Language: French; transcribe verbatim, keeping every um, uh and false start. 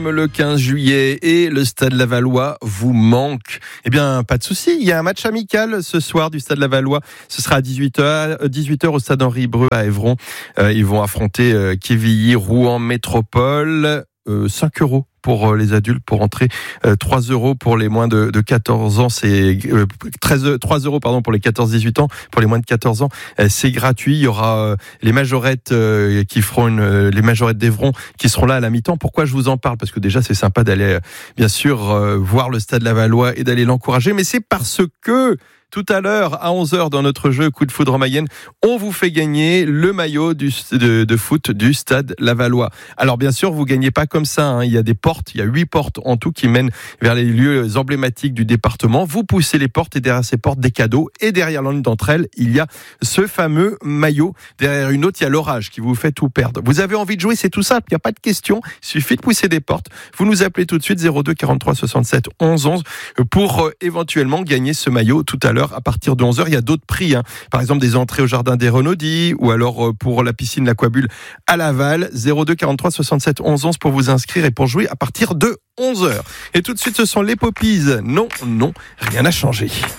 Le quinze juillet et le Stade Lavallois vous manque. Eh bien, pas de souci. Il y a un match amical ce soir du Stade Lavallois. Ce sera à dix-huit heures, dix-huit heures au Stade Henri-Breu à Évron. Euh, ils vont affronter euh, Quevilly, Rouen Métropole. Euh, cinq euros pour les adultes pour entrer, euh, trois euros pour les moins de, de quatorze ans, c'est euh, treize, trois euros pardon pour les quatorze dix-huit ans, pour les moins de quatorze ans, euh, c'est gratuit. Il y aura euh, les majorettes euh, qui feront une, euh, les majorettes d'Évron qui seront là à la mi-temps. Pourquoi je vous en parle? Parce que déjà c'est sympa d'aller euh, bien sûr euh, voir le Stade Lavallois et d'aller l'encourager, mais c'est parce que tout à l'heure, à onze heures, dans notre jeu Coup de foudre en Mayenne, on vous fait gagner le maillot du, de, de foot du Stade Lavallois. Alors bien sûr, vous gagnez pas comme ça, hein. Il y a des portes, il y a huit portes en tout qui mènent vers les lieux emblématiques du département. Vous poussez les portes et derrière ces portes, des cadeaux. Et derrière l'une d'entre elles, il y a ce fameux maillot. Derrière une autre, il y a l'orage qui vous fait tout perdre. Vous avez envie de jouer, c'est tout simple, il n'y a pas de question. Il suffit de pousser des portes. Vous nous appelez tout de suite zéro deux quarante-trois soixante-sept onze onze pour euh, éventuellement gagner ce maillot tout à l'heure. À partir de onze heures, il y a d'autres prix, hein. Par exemple, des entrées au jardin des Renaudis ou alors pour la piscine L'Aquabule à Laval. zéro deux quarante-trois soixante-sept onze onze pour vous inscrire et pour jouer à partir de onze heures. Et tout de suite, ce sont les Poppies. Non, non, rien n'a changé.